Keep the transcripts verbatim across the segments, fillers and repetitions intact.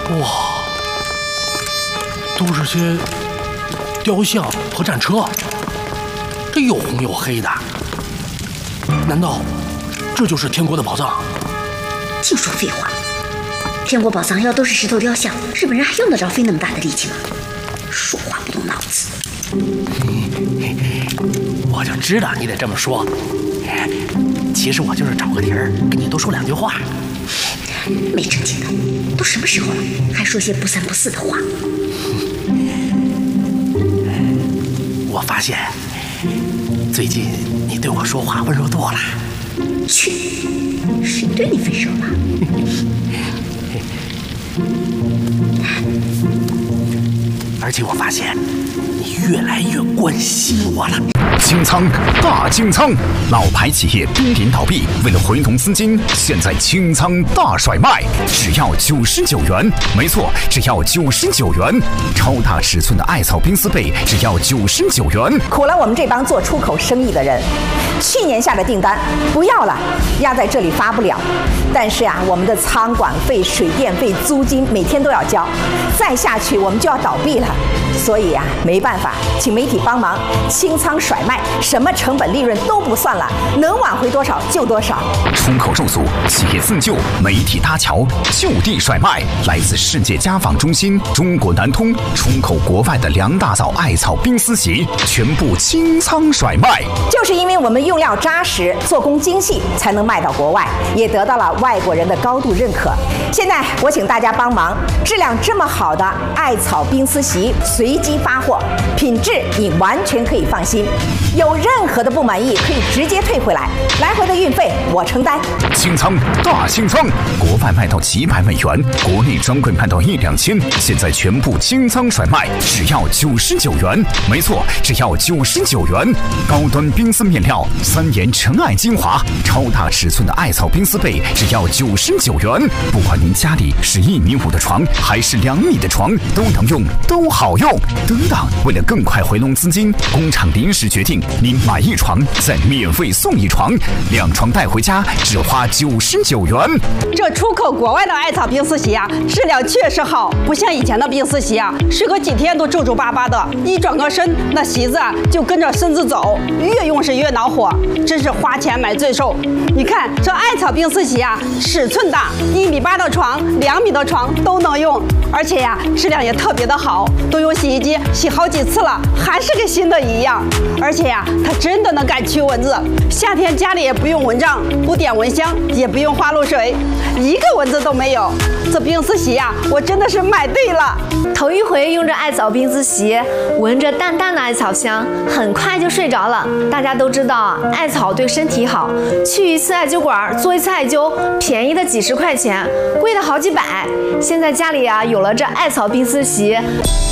哇，都是些雕像和战车，这又红又黑的，难道这就是天国的宝藏？ 净说废话！天国宝藏要都是石头雕像，日本人还用得着费那么大的力气吗？说话不动脑子。 我就知道你得这么说。其实我就是找个理儿跟你多说两句话。 没正经的，都什么时候了，还说些不三不四的话？ 我发现最近你对我说话温柔多了。 去，谁对你分手了？ 而且我发现你越来越关心我了。 清仓大清仓，老牌企业濒临倒闭，为了回笼资金，现在清仓大甩卖，只要九十九元。没错，只要九十九元。超大尺寸的艾草冰丝被只要九十九元。 苦了我们这帮做出口生意的人，去年下的订单不要了，压在这里发不了。但是啊，我们的仓管费、水电费、租金每天都要交，再下去我们就要倒闭了。所以啊，没办法，请媒体帮忙清仓甩卖，什么成本利润都不算了，能挽回多少就多少。 出口受阻，企业自救，媒体搭桥，就地甩卖。来自世界家纺中心、中国南通，出口国外的梁大嫂艾草冰丝鞋，全部清仓甩卖。 就是因为我们用料扎实，做工精细，才能卖到国外，也得到了外国人的高度认可。现在我请大家帮忙，质量这么好的艾草冰丝鞋随机发货，品质你完全可以放心。有任何的不满意，可以直接退回来，来回的运费我承担。 清仓大清仓，国外卖到几百美元，国内专柜卖到一两千，现在全部清仓甩卖，只要九十九元。没错，只要九十九元。高端冰丝面料，三研尘艾精华，超大尺寸的艾草冰丝被只要九十九元。不管您家里是一米五的床还是两米的床，都能用，都好用。等等，为了更快回笼资金，工厂临时决定，您买一床再免费送一床，两床带回家只花九十九元。 这出口国外的艾草冰丝鞋啊，质量确实好，不像以前的冰丝鞋啊，睡个几天都皱皱巴巴的，一转个身，那席子啊就跟着身子走，越用是越恼火，真是花钱买罪受。你看这艾草冰丝鞋啊，尺寸大，一米八的床、两米的床都能用，而且呀、啊，质量也特别的好，都用洗衣机洗好几次了，还是跟新的一样。而且呀、啊，它真的能赶驱蚊子，夏天家里也不用蚊帐，不点蚊香，也不用花露水，一个蚊子都没有。这冰丝鞋呀、啊，我真的是买对了。 头一回用着艾草冰丝鞋，闻着淡淡的艾草香，很快就睡着了。大家都知道啊，艾草对身体好，去一次艾灸馆做一次艾灸，便宜的几十块钱，贵的好几百。现在家里啊有了这艾草冰丝鞋，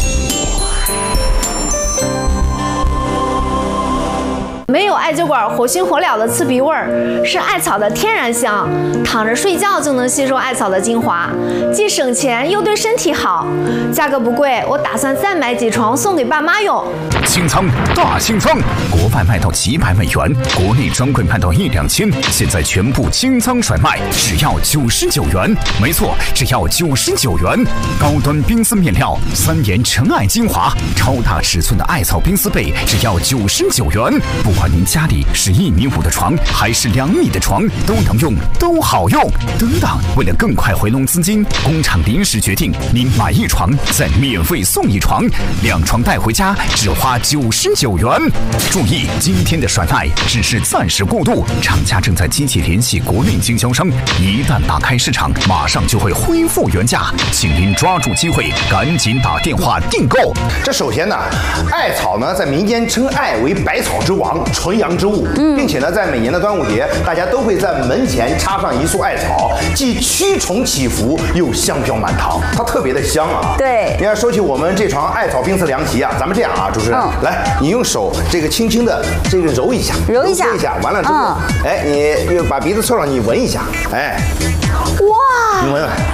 没有艾灸馆活熏活燎的刺鼻味儿，是艾草的天然香，躺着睡觉就能吸收艾草的精华，既省钱又对身体好，价格不贵，我打算再买几床送给爸妈用。 清仓大清仓，国外卖到几百美元，国内专柜卖到一两千，现在全部清仓甩卖，只要九十九元。没错，只要九十九元。高端冰丝面料，三研尘艾精华，超大尺寸的艾草冰丝被只要九十九元。不管您家里是一米五的床还是两米的床，都能用，都好用。等等，为了更快回笼资金，工厂临时决定，您买一床再免费送一床，两床带回家只花九十九元。注意，今天的甩卖只是暂时过渡，厂家正在积极联系国内经销商，一旦打开市场，马上就会恢复原价，请您抓住机会，赶紧打电话订购。 这首先呢，艾草呢在民间称艾为百草之王、纯阳之物，嗯、并且呢，在每年的端午节，大家都会在门前插上一束艾草，既驱虫祈福，又香飘满堂，它特别的香啊。 对， 你要说起我们这床艾草冰丝凉席啊，咱们这样啊，主持人，嗯、来，你用手这个轻轻的这个揉一下， 揉一下， 揉一下，完了之后，嗯、哎，你又把鼻子凑上，你闻一下，哎， 哇， 你闻闻， 我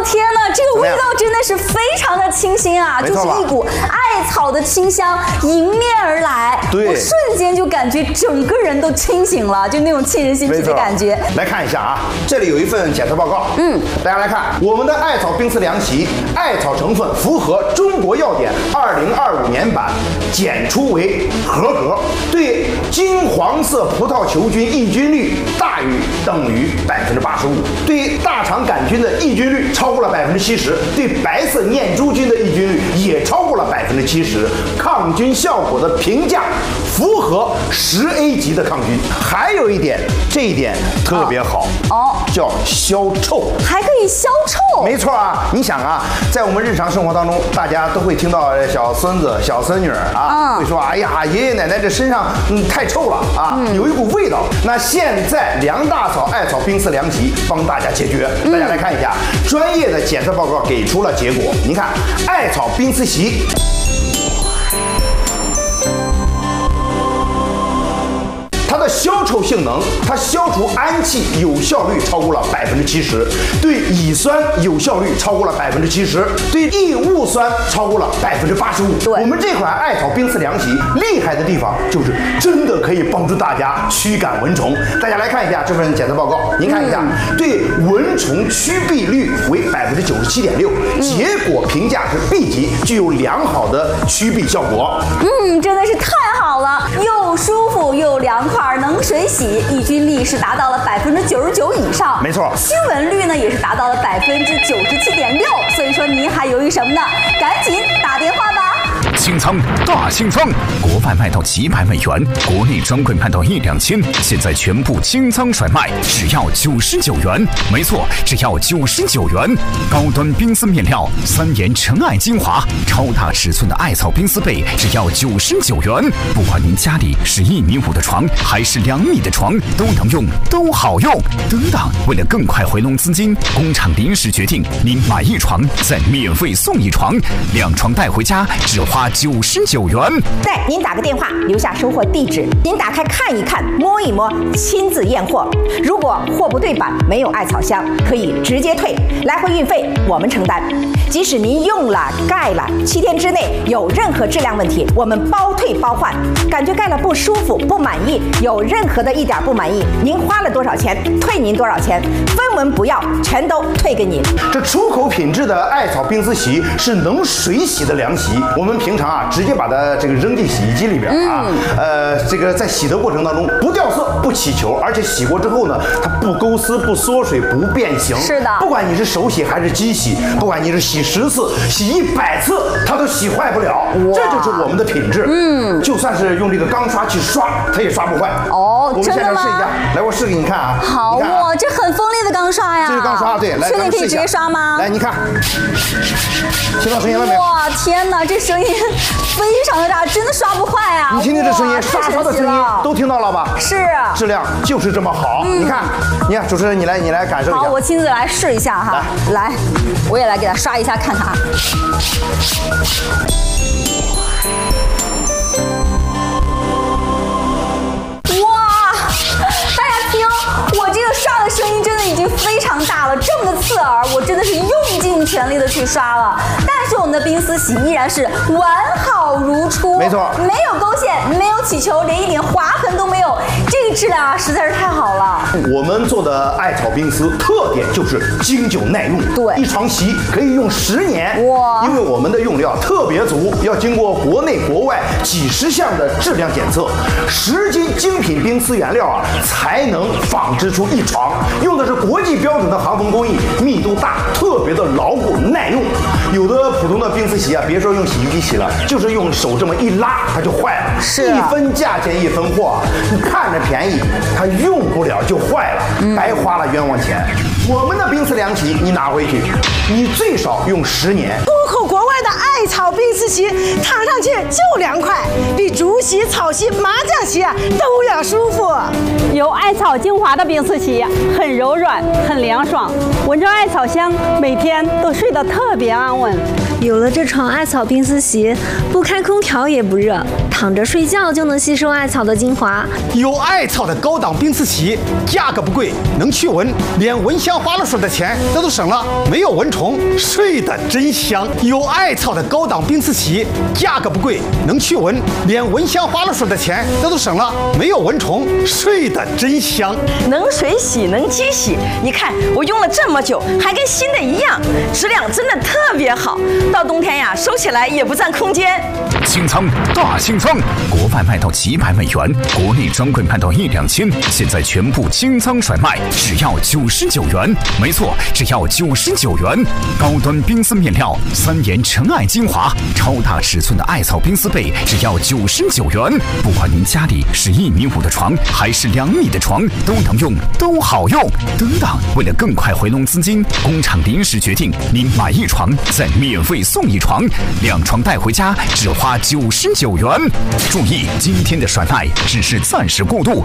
天哪，这个味道真的是非常的清新啊，就是一股艾草的清香迎面而来， 对， 我瞬间就感觉整个人都清醒了，就那种沁人心脾的感觉。 来看一下啊，这里有一份检测报告，嗯，大家来看，我们的艾草冰丝凉席，艾草成分符合中国药典二零二五年版，检出为合格，对金黄色葡萄球菌抑菌率大于等于百分之八十五，对大肠杆菌的抑菌率超过了百分之七十，对白色念珠菌的抑菌率也超过了百分之七十，抗菌效果的评价符合十 A 级的抗菌。还有一点，这一点特别好哦，叫消臭， 还可以消臭。 没错啊，你想啊，在我们日常生活当中，大家都会听到小孙子、小孙女啊，会说：“哎呀，爷爷奶奶这身上嗯太臭了啊，有一股味道。”那现在梁大草艾草冰丝凉席帮大家解决。大家来看一下，专业的检测报告给出了结果。你看，艾草冰丝席。它的消臭性能，它消除氨气有效率超过了百分之七十，对乙酸有效率超过了百分之七十，对异戊酸超过了百分之八十五。我们这款艾草冰丝凉席厉害的地方就是真的可以帮助大家驱赶蚊虫。大家来看一下这份检测报告，您看一下，对蚊虫驱避率为百分之九十七点六，结果评价是 B 级，具有良好的驱避效果。 嗯，真的是太好了，又舒服又凉快。能水洗，抑菌力是达到了百分之九十九以上， 没错， 驱蚊率呢也是达到了百分之九十七点六，所以说您还犹豫什么呢？赶紧打电话吧！ 清仓大清仓，国外卖到几百美元，国内专柜卖到一两千，现在全部清仓甩卖，只要九十九元。没错，只要九十九元。高端冰丝面料，三研纯艾精华，超大尺寸的艾草冰丝被，只要九十九元。不管您家里是一米五的床还是两米的床，都能用，都好用。等等，为了更快回笼资金，工厂临时决定，您买一床再免费送一床，两床带回家只花九十九元。 对，您打个电话，留下收货地址，您打开看一看，摸一摸，亲自验货。如果货不对版，没有艾草香，可以直接退，来回运费我们承担。即使您用了盖了，七天之内有任何质量问题，我们包退包换。感觉盖了不舒服、不满意，有任何的一点不满意，您花了多少钱，退您多少钱，分文不要，全都退给您。 这出口品质的艾草冰丝席是能水洗的凉席，我们平常啊直接把它这个扔进洗衣机里边啊，嗯、呃，这个在洗的过程当中不掉色、不起球，而且洗过之后呢，它不勾丝、不缩水、不变形。 是的， 不管你是手洗还是机洗，不管你是洗十次、洗一百次，它都洗坏不了。这就是我们的品质。嗯，就算是用这个钢刷去刷，它也刷不坏。 哦， 我们现在试一下，来，我试给你看啊。 好哇、哦，这很锋利的钢刷呀。 这是钢刷，对，来， 确定可以直接刷吗？ 来，你看，听到声音了没有？ 哇，天哪，这声音非常的大，真的刷不坏啊！ 你听听这声音，刷刷的声音都听到了吧？ 是， 质量就是这么好。嗯、你看，你看，主持人，你来，你来感受一下。 好，我亲自来试一下哈。来，来我也来给它刷一下，看看啊。我这个刷的声音真的已经非常大了，这么的刺耳，我真的是用尽全力的去刷了。但是我们的冰丝洗依然是完好如初， 没错， 没有勾线，没有起球，连一点划痕都没有，这个质量啊实在是太好了。 我们做的艾草冰丝特点就是经久耐用， 对， 一床席可以用十年。哇，因为我们的用料特别足，要经过国内国外几十项的质量检测，十斤精品冰丝原料啊才能纺织出一床，用的是国际标准的航缝工艺，密度大，特别的牢固耐用。有的普通的冰丝席啊，别说用洗衣机洗了，就是用手这么一拉，它就坏了。 是、 啊，一分价钱一分货，你看着便宜，它用不了就坏了，嗯、白花了冤枉钱。我们的冰丝凉席你拿回去，你最少用十年。 出口国外的艾草冰丝席，躺上去就凉快，比竹席、草席、麻将席啊都要舒服。 有艾草精华的冰丝席很柔软，很凉爽，闻着艾草香，每天都睡得特别安稳。 有了这床艾草冰丝席，不开空调也不热，躺着睡觉就能吸收艾草的精华。 有艾草的高档冰丝席，价格不贵，能驱蚊，连蚊香花露水的钱这都省了，没有蚊虫，睡得真香。有艾草的高档冰丝席，价格不贵，能驱蚊，连蚊香花露水的钱这都省了，没有蚊虫，睡得真香。 能水洗，能机洗，你看我用了这么久，还跟新的一样，质量真的特别好。到冬天呀，收起来也不占空间。 清仓大清仓，国外卖到几百美元，国内专柜卖到一两千，现在全部清仓甩卖，只要九十九元。没错，只要九十九元。高端冰丝面料，三研陈艾精华，超大尺寸的艾草冰丝被，只要九十九元。不管您家里是一米五的床还是两米的床，都能用，都好用。等等，为了更快回笼资金，工厂临时决定，您买一床再免费送一床，两床带回家只花九十九元。注意，今天的甩卖只是暂时过渡，